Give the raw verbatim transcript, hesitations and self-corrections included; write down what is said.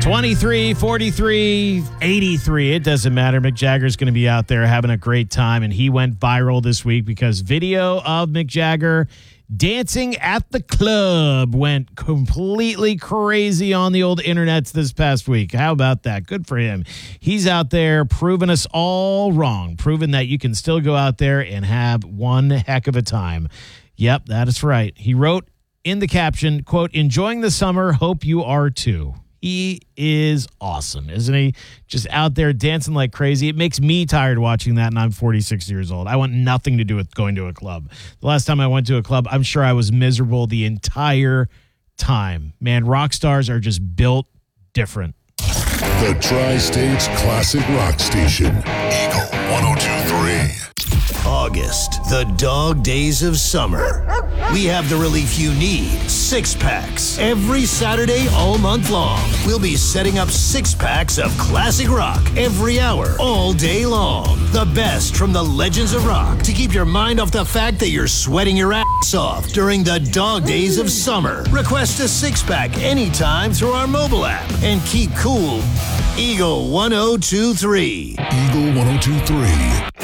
twenty-three, forty-three, eighty-three. It doesn't matter. Mick Jagger's going to be out there having a great time, and he went viral this week because video of Mick Jagger dancing at the club went completely crazy on the old internets this past week. How about that? Good for him. He's out there proving us all wrong, proving that you can still go out there and have one heck of a time. Yep, that is right. He wrote in the caption, quote, "Enjoying the summer, hope you are too." He is awesome, isn't he? Just out there dancing like crazy. It makes me tired watching that, and I'm forty-six years old. I want nothing to do with going to a club. The last time I went to a club, I'm sure I was miserable the entire time. Man, rock stars are just built different. The Tri-States Classic Rock Station. Eagle one oh two point three. August, the dog days of summer. We have the relief you need. Six packs. Every Saturday all month long. We'll be setting up six packs of classic rock every hour, all day long. The best from the legends of rock to keep your mind off the fact that you're sweating your ass off during the dog days of summer. Request a six pack anytime through our mobile app and keep cool. Eagle one oh two point three. Eagle one oh two point three.